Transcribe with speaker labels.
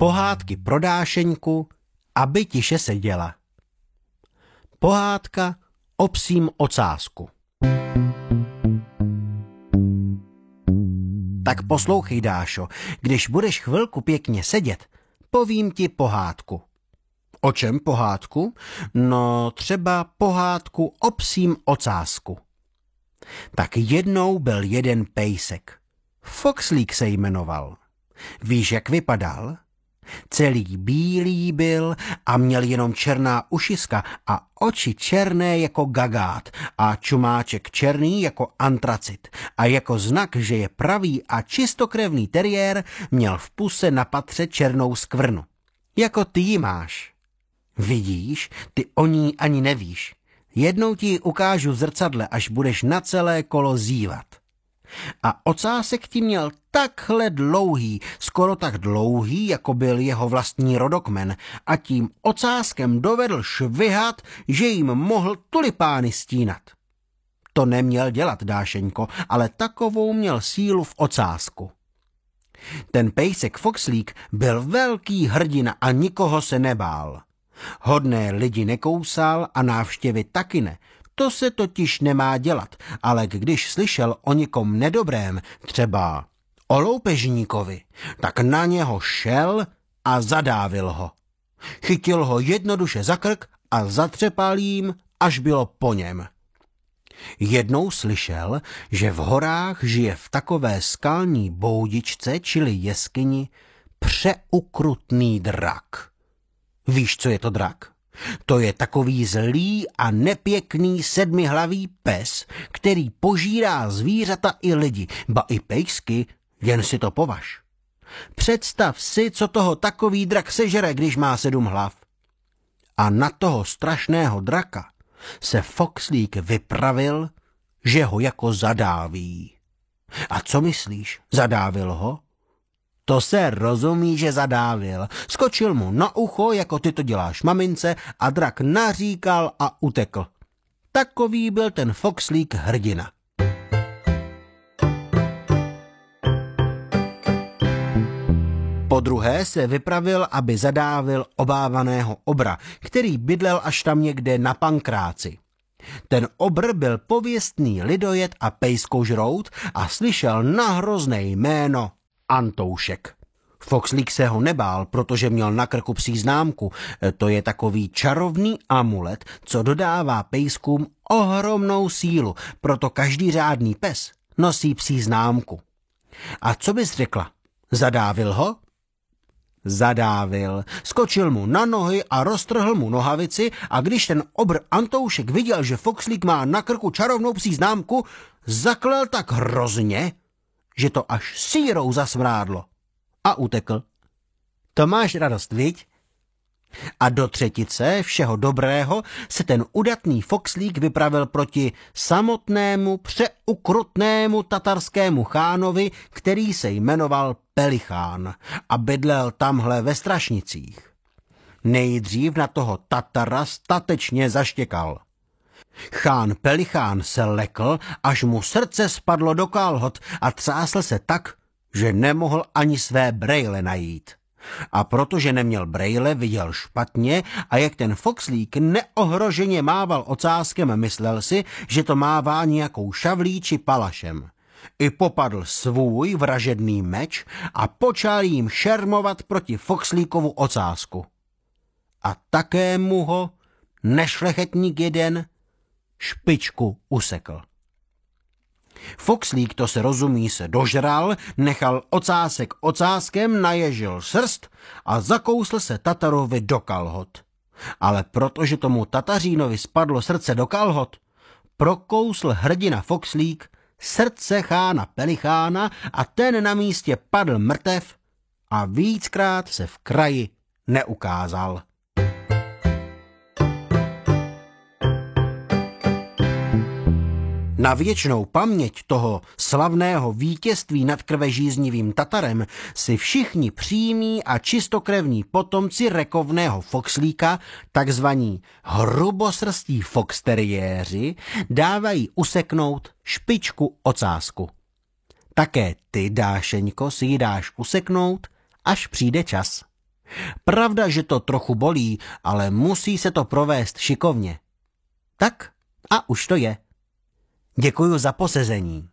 Speaker 1: Pohádky pro Dášeňku, aby tiše seděla. Pohádka o psím ocásku. Tak poslouchej, Dášo, když budeš chvilku pěkně sedět, povím ti pohádku. O čem pohádku? No třeba pohádku o psím ocásku. Tak jednou byl jeden pejsek. Foxlík se jmenoval. Víš, jak vypadal? Celý bílý byl a měl jenom černá ušiska a oči černé jako gagát a čumáček černý jako antracit a jako znak, že je pravý a čistokrevný teriér, měl v puse na patře černou skvrnu. Jako ty ji máš. Vidíš, ty o ní ani nevíš. Jednou ti ji ukážu v zrcadle, až budeš na celé kolo zívat. A ocásek ti měl takhle dlouhý, skoro tak dlouhý, jako byl jeho vlastní rodokmen, a tím ocáskem dovedl švihat, že jim mohl tulipány stínat. To neměl dělat, Dášeňko, ale takovou měl sílu v ocásku. Ten pejsek Foxlík byl velký hrdina a nikoho se nebál. Hodné lidi nekousal a návštěvy taky ne. To se totiž nemá dělat, ale když slyšel o někom nedobrém, třeba o loupežníkovi, tak na něho šel a zadávil ho. Chytil ho jednoduše za krk a zatřepal jím, až bylo po něm. Jednou slyšel, že v horách žije v takové skalní boudičce, čili jeskyni, přeukrutný drak. Víš, co je to drak? To je takový zlý a nepěkný sedmihlavý pes, který požírá zvířata i lidi, ba i pejsky, jen si to považ. Představ si, co toho takový drak sežere, když má 7 hlav. A na toho strašného draka se Foxlík vypravil, že ho jako zadáví. A co myslíš, zadávil ho? To se rozumí, že zadávil. Skočil mu na ucho, jako ty to děláš mamince, a drak naříkal a utekl. Takový byl ten Foxlík hrdina. Podruhé se vypravil, aby zadávil obávaného obra, který bydlel až tam někde na Pankráci. Ten obr byl pověstný lidojed a pejskožrout a slyšel na hrozné jméno Antoušek. Foxlík se ho nebál, protože měl na krku psí známku. To je takový čarovný amulet, co dodává pejskům ohromnou sílu, proto každý řádný pes nosí psí známku. A co bys řekla? Zadávil ho? Zadávil. Skočil mu na nohy a roztrhl mu nohavici a když ten obr Antoušek viděl, že Foxlík má na krku čarovnou psí známku, zaklel tak hrozně, že to až sírou zasmrádlo. A utekl. To máš radost, viď? A do třetice všeho dobrého se ten udatný Foxlík vypravil proti samotnému přeukrutnému tatarskému chánovi, který se jmenoval Pelichán a bydlel tamhle ve Strašnicích. Nejdřív na toho Tatara statečně zaštěkal. Chán Pelichán se lekl, až mu srdce spadlo do kalhot a třásl se tak, že nemohl ani své brejle najít. A protože neměl brejle, viděl špatně a jak ten Foxlík neohroženě mával ocáskem, myslel si, že to mává nějakou šavlí či palašem. I popadl svůj vražedný meč a počal jim šermovat proti Foxlíkovu ocásku. A také mu ho nešlechetník jeden špičku usekl. Foxlík, to se rozumí, se dožral, nechal ocásek ocáskem, naježil srst a zakousl se Tatarovi do kalhot. Ale protože tomu Tatařínovi spadlo srdce do kalhot, prokousl hrdina Foxlík srdce chána Pelichána a ten na místě padl mrtev a víckrát se v kraji neukázal. Na věčnou paměť toho slavného vítězství nad krvežíznivým Tatarem si všichni přímí a čistokrevní potomci rekovného Foxlíka, takzvaní hrubosrstí foxteriéři, dávají useknout špičku ocásku. Také ty, Dášeňko, si ji dáš useknout, až přijde čas. Pravda, že to trochu bolí, ale musí se to provést šikovně. Tak a už to je. Děkuju za posezení.